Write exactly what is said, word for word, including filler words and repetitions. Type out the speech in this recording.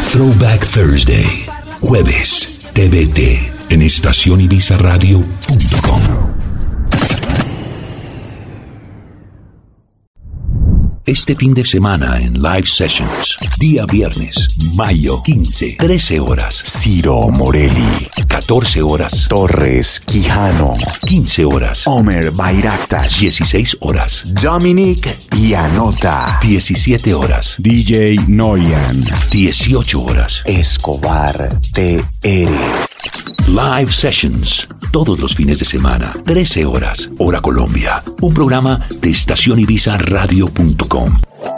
Throwback Thursday, jueves, T V T, en estación ibiza radio punto com. Este fin de semana en Live Sessions, día viernes, mayo quince, trece horas, Ciro Morelli, catorce horas, Torres Quijano, quince horas, Omer Bayraktar, dieciséis horas, Dominic Ianota, diecisiete horas, D J Noyan, dieciocho horas, Escobar T R. Live Sessions, todos los fines de semana, trece horas, hora Colombia. Un programa de estación ibiza radio punto com.